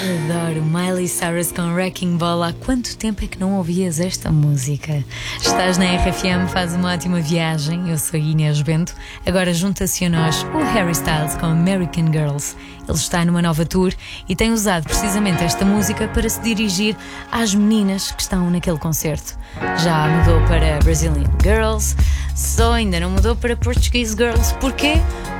Adoro Miley Cyrus com Wrecking Ball. Há quanto tempo é que não ouvias esta música? Estás na RFM, faz uma ótima viagem. Eu sou Inês Bento. Agora junta-se a nós o Harry Styles com American Girls. Ele está numa nova tour e tem usado precisamente esta música para se dirigir às meninas que estão naquele concerto. Já mudou para Brazilian Girls, só ainda não mudou para Portuguese Girls. Porquê?